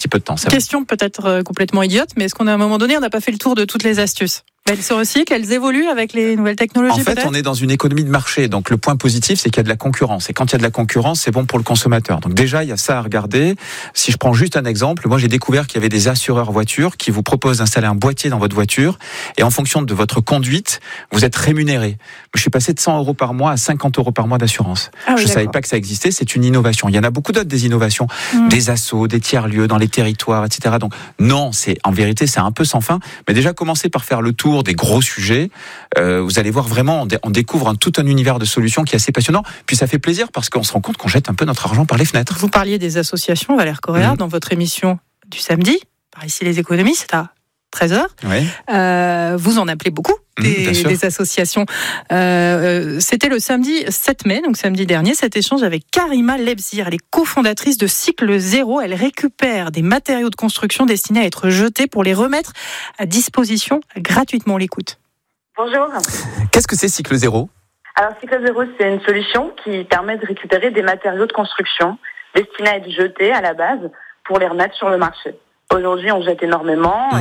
peu de temps. Question peut-être complètement idiote, mais est-ce qu'à un moment donné, on n'a pas fait le tour de toutes les astuces ? Elles se recyclent, elles évoluent avec les nouvelles technologies. En fait, on est dans une économie de marché. Donc, le point positif, c'est qu'il y a de la concurrence. Et quand il y a de la concurrence, c'est bon pour le consommateur. Donc, déjà, il y a ça à regarder. Si je prends juste un exemple, moi, j'ai découvert qu'il y avait des assureurs voitures qui vous proposent d'installer un boîtier dans votre voiture. Et en fonction de votre conduite, vous êtes rémunéré. Je suis passé de 100 € par mois à 50 € par mois d'assurance. Je savais pas que ça existait. C'est une innovation. Il y en a beaucoup d'autres des innovations. Des assos, des tiers-lieux dans les territoires, etc. Donc, non, en vérité, c'est un peu sans fin. Mais déjà, commencez par faire le tour des gros sujets, vous allez voir vraiment, on découvre tout un univers de solutions qui est assez passionnant. Puis ça fait plaisir parce qu'on se rend compte qu'on jette un peu notre argent par les fenêtres. Vous parliez des associations, Valère Correa, dans votre émission du samedi, par ici les économies, c'est à 13h. Oui. Vous en appelez beaucoup des associations. C'était le samedi 7 mai, donc samedi dernier, cet échange avec Karima Lebzir. Elle est cofondatrice de Cycle Zéro. Elle récupère des matériaux de construction destinés à être jetés pour les remettre à disposition gratuitement. On l'écoute. Bonjour. Qu'est-ce que c'est Cycle Zéro ? Alors Cycle Zéro, c'est une solution qui permet de récupérer des matériaux de construction destinés à être jetés à la base pour les remettre sur le marché. Aujourd'hui, on jette énormément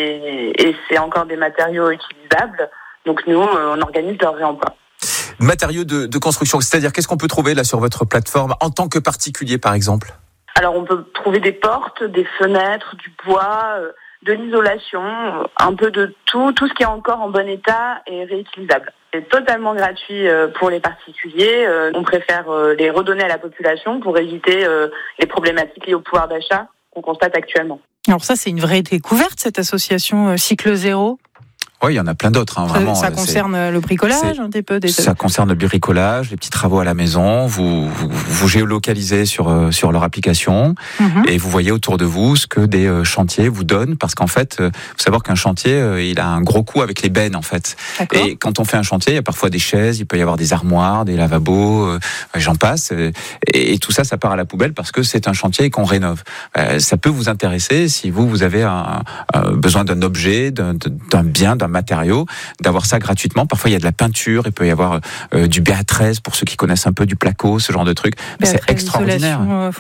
et c'est encore des matériaux utilisables. Donc nous, on organise leur réemploi. Matériaux de construction, c'est-à-dire qu'est-ce qu'on peut trouver là sur votre plateforme en tant que particulier, par exemple ? Alors on peut trouver des portes, des fenêtres, du bois, de l'isolation, un peu de tout ce qui est encore en bon état et réutilisable. C'est totalement gratuit pour les particuliers. On préfère les redonner à la population pour éviter les problématiques liées au pouvoir d'achat qu'on constate actuellement. Alors ça, c'est une vraie découverte, cette association Cycle Zéro. Oui, il y en a plein d'autres. Vraiment, ça concerne le bricolage un petit peu. Ça concerne le bricolage, les petits travaux à la maison. Vous géolocalisez sur leur application et vous voyez autour de vous ce que des chantiers vous donnent. Parce qu'en fait, faut savoir qu'un chantier, il a un gros coût avec les bennes en fait. D'accord. Et quand on fait un chantier, il y a parfois des chaises, il peut y avoir des armoires, des lavabos, j'en passe. Et tout ça, ça part à la poubelle parce que c'est un chantier et qu'on rénove. Ça peut vous intéresser si vous avez besoin d'un objet, d'un bien, d'un matériaux, d'avoir ça gratuitement. Parfois, il y a de la peinture, il peut y avoir du BA13 pour ceux qui connaissent un peu du placo, ce genre de truc. Mais c'est extraordinaire.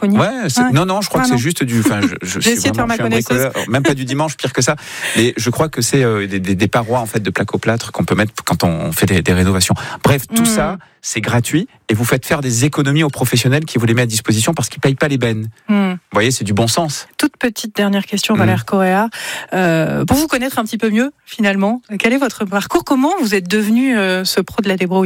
Non, je crois que c'est juste du. Enfin, je suis vraiment un bricoleur, même pas du dimanche, pire que ça. Mais je crois que c'est des parois en fait de placo-plâtre qu'on peut mettre quand on fait des rénovations. Bref, tout ça, c'est gratuit et vous faites faire des économies aux professionnels qui vous les mettent à disposition parce qu'ils payent pas les bennes. Vous voyez, c'est du bon sens. Toute petite dernière question, Valère Correa. Pour vous connaître un petit peu mieux, finalement, quel est votre parcours ? Comment vous êtes devenu ce pro de la débrouille ?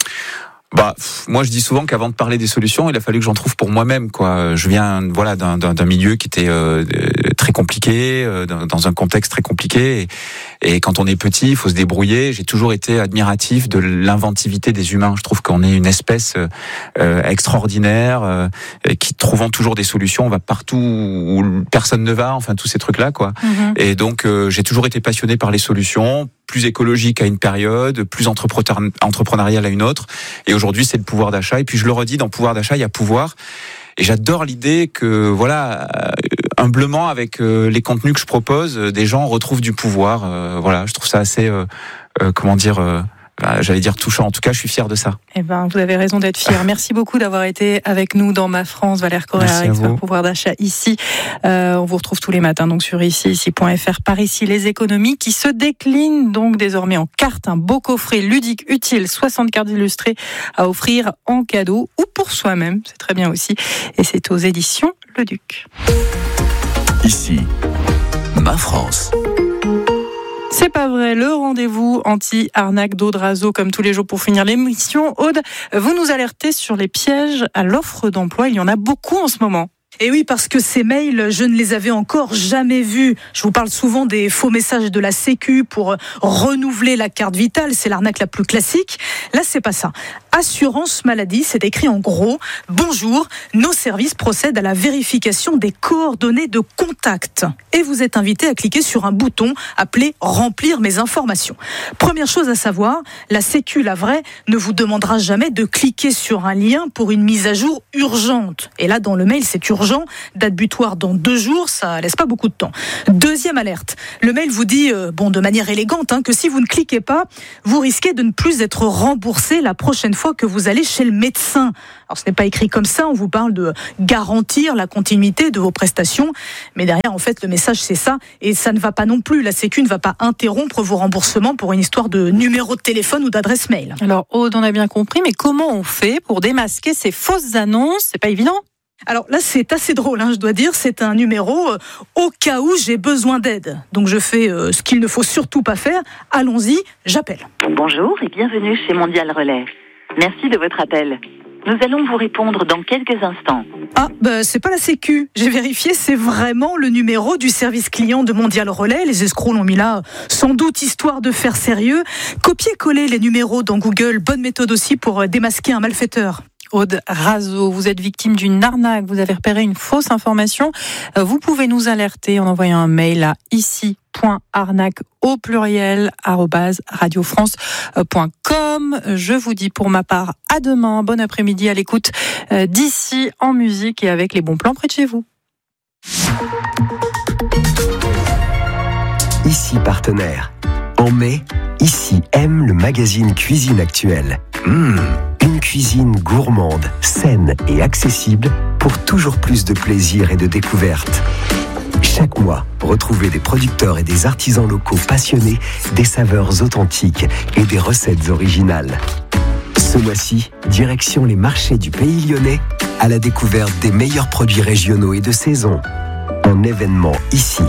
Moi, je dis souvent qu'avant de parler des solutions, il a fallu que j'en trouve pour moi-même, quoi. Je viens, d'un milieu qui était très compliqué, dans un contexte très compliqué. Et quand on est petit, il faut se débrouiller. J'ai toujours été admiratif de l'inventivité des humains. Je trouve qu'on est une espèce extraordinaire, qui trouvant toujours des solutions. On va partout où personne ne va. Enfin, tous ces trucs-là, quoi. Et donc, j'ai toujours été passionné par les solutions. Plus écologique à une période, plus entrepreneurial à une autre. Et aujourd'hui, c'est le pouvoir d'achat. Et puis, je le redis, dans le pouvoir d'achat, il y a pouvoir. Et j'adore l'idée que, humblement, avec les contenus que je propose, des gens retrouvent du pouvoir. Je trouve ça assez, j'allais dire touchant. En tout cas, je suis fier de ça. Vous avez raison d'être fier. Merci beaucoup d'avoir été avec nous dans Ma France. Valère Correa, expert pouvoir d'achat ici. On vous retrouve tous les matins donc sur ici.fr. Par ici, les économies qui se déclinent donc désormais en cartes. Un beau coffret ludique utile, 60 cartes illustrées à offrir en cadeau ou pour soi-même. C'est très bien aussi. Et c'est aux éditions Le Duc. Ici, Ma France. C'est pas vrai, le rendez-vous anti-arnaque d'Aude Razo, comme tous les jours pour finir l'émission. Aude, vous nous alertez sur les pièges à l'offre d'emploi. Il y en a beaucoup en ce moment. Et oui, parce que ces mails, je ne les avais encore jamais vus. Je vous parle souvent des faux messages de la Sécu pour renouveler la carte vitale. C'est l'arnaque la plus classique. Là, c'est pas ça. Assurance maladie, c'est écrit en gros. Bonjour, nos services procèdent à la vérification des coordonnées de contact. Et vous êtes invité à cliquer sur un bouton appelé remplir mes informations. Première chose à savoir, la Sécu, la vraie, ne vous demandera jamais de cliquer sur un lien pour une mise à jour urgente. Et là, dans le mail, c'est urgent. Date butoir dans 2 jours, ça laisse pas beaucoup de temps. Deuxième alerte. Le mail vous dit, de manière élégante, que si vous ne cliquez pas, vous risquez de ne plus être remboursé la prochaine fois fois que vous allez chez le médecin. Alors ce n'est pas écrit comme ça, on vous parle de garantir la continuité de vos prestations, mais derrière en fait le message c'est ça, et ça ne va pas non plus. La Sécu ne va pas interrompre vos remboursements pour une histoire de numéro de téléphone ou d'adresse mail. Alors Aude, on a bien compris, mais comment on fait pour démasquer ces fausses annonces? C'est pas évident. Alors là, c'est assez drôle, je dois dire. C'est un numéro au cas où j'ai besoin d'aide. Donc je fais ce qu'il ne faut surtout pas faire. Allons-y, j'appelle. Bonjour et bienvenue chez Mondial Relais. Merci de votre appel. Nous allons vous répondre dans quelques instants. Ah, c'est pas la Sécu. J'ai vérifié, c'est vraiment le numéro du service client de Mondial Relais. Les escrocs l'ont mis là, sans doute histoire de faire sérieux. Copier-coller les numéros dans Google, bonne méthode aussi pour démasquer un malfaiteur. Aude Razo, vous êtes victime d'une arnaque, vous avez repéré une fausse information. Vous pouvez nous alerter en envoyant un mail à ici.arnaque au pluriel @radiofrance.com. Je vous dis pour ma part à demain, bon après-midi à l'écoute d'ici en musique et avec les bons plans près de chez vous. Ici partenaire. En mai, Ici aime le magazine Cuisine Actuelle. Une cuisine gourmande, saine et accessible pour toujours plus de plaisir et de découverte. Chaque mois, retrouvez des producteurs et des artisans locaux passionnés des saveurs authentiques et des recettes originales. Ce mois-ci, direction les marchés du Pays Lyonnais à la découverte des meilleurs produits régionaux et de saison. Un événement ici.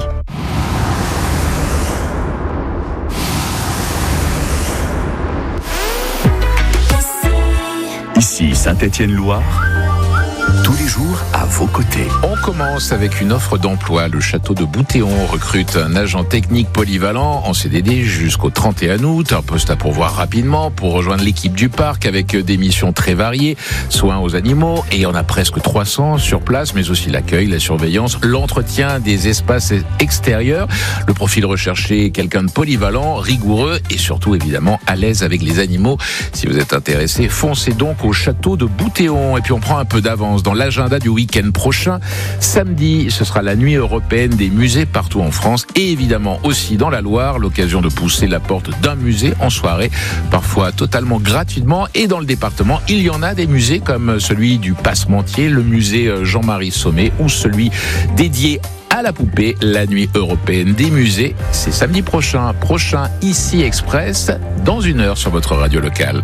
Ici Saint-Étienne-Loire, tous les jours à vos côtés. On commence avec une offre d'emploi. Le château de Boutéon recrute un agent technique polyvalent en CDD jusqu'au 31 août. Un poste à pourvoir rapidement pour rejoindre l'équipe du parc avec des missions très variées. Soins aux animaux, et il y en a presque 300 sur place, mais aussi l'accueil, la surveillance, l'entretien des espaces extérieurs. Le profil recherché, quelqu'un de polyvalent, rigoureux et surtout évidemment à l'aise avec les animaux. Si vous êtes intéressé, foncez donc au château de Boutéon. Et puis on prend un peu d'avance dans l'agenda du week-end prochain. Samedi, ce sera la nuit européenne des musées partout en France et évidemment aussi dans la Loire, l'occasion de pousser la porte d'un musée en soirée, parfois totalement gratuitement. Et dans le département, il y en a des musées comme celui du Passementier, le musée Jean-Marie Sommet ou celui dédié à la poupée, la nuit européenne des musées. C'est samedi prochain Ici Express, dans 1 heure sur votre radio locale.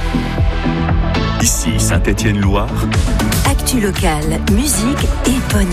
Ici Saint-Étienne-Loire. Actu locale, musique et bonne